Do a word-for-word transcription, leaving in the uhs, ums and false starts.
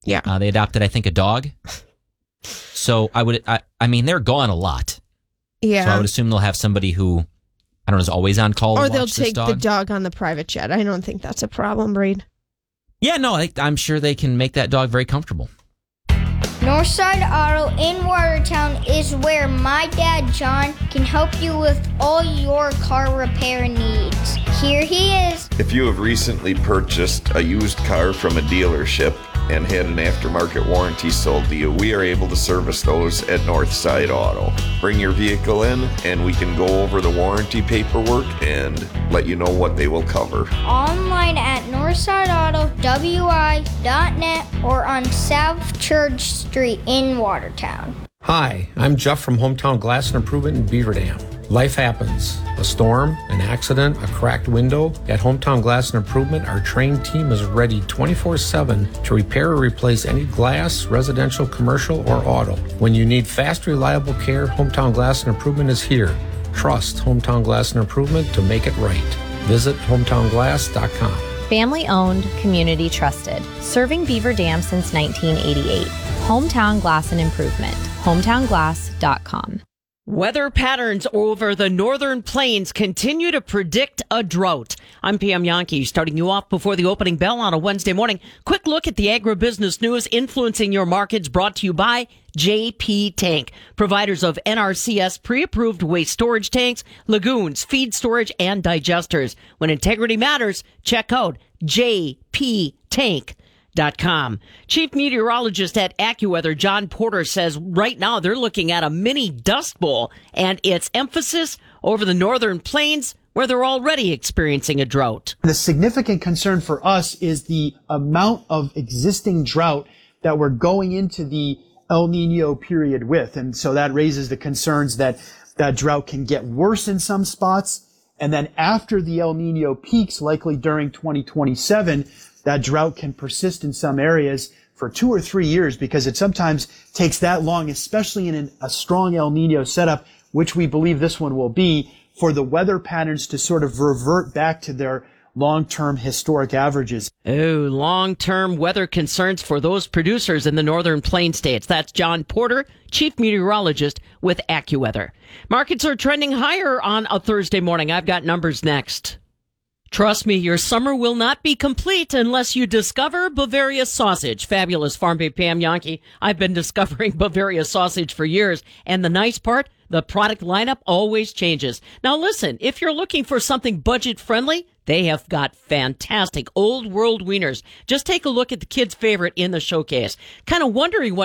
Yeah. Uh, they adopted, I think, a dog. So I would, I, I mean, they're gone a lot. Yeah. So I would assume they'll have somebody who, I don't know, is always on call to Or watch they'll this take dog. the dog on the private jet. I don't think that's a problem, Reed. Yeah, no, I, I'm sure they can make that dog very comfortable. Northside Auto in Watertown is where my dad, John, can help you with all your car repair needs. Here he is. If you have recently purchased a used car from a dealership and had an aftermarket warranty sold to you, we are able to service those at Northside Auto. Bring your vehicle in and we can go over the warranty paperwork and let you know what they will cover. Online at northside auto w i dot net or on South Church Street in Watertown. Hi, I'm Jeff from Hometown Glass and Improvement in Beaver Dam. Life happens. A storm, an accident, a cracked window. At Hometown Glass and Improvement, our trained team is ready twenty-four seven to repair or replace any glass, residential, commercial, or auto. When you need fast, reliable care, Hometown Glass and Improvement is here. Trust Hometown Glass and Improvement to make it right. Visit hometown glass dot com. Family owned, community trusted. Serving Beaver Dam since nineteen eighty-eight. Hometown Glass and Improvement. hometown glass dot com. Weather patterns over the northern plains continue to predict a drought. I'm Pam Yankee, starting you off before the opening bell on a Wednesday morning. Quick look at the agribusiness news influencing your markets, brought to you by J P Tank, providers of N R C S pre-approved waste storage tanks, lagoons, feed storage, and digesters. When integrity matters, check out J P Tank. Dot com. Chief meteorologist at AccuWeather, John Porter, says right now they're looking at a mini dust bowl and its emphasis over the northern plains where they're already experiencing a drought. The significant concern for us is the amount of existing drought that we're going into the El Nino period with. And so that raises the concerns that that drought can get worse in some spots. And then after the El Nino peaks, likely during twenty twenty-seven, that drought can persist in some areas for two or three years because it sometimes takes that long, especially in an, a strong El Nino setup, which we believe this one will be, for the weather patterns to sort of revert back to their long-term historic averages. Oh, long-term weather concerns for those producers in the northern plain states. That's John Porter, chief meteorologist with AccuWeather. Markets are trending higher on a Thursday morning. I've got numbers next. Trust me, your summer will not be complete unless you discover Bavaria sausage. Fabulous Farm Babe Pam Yankee. I've been discovering Bavaria sausage for years. And the nice part, the product lineup always changes. Now listen, if you're looking for something budget friendly, they have got fantastic old world wieners. Just take a look at the kids' favorite in the showcase. Kind of wondering what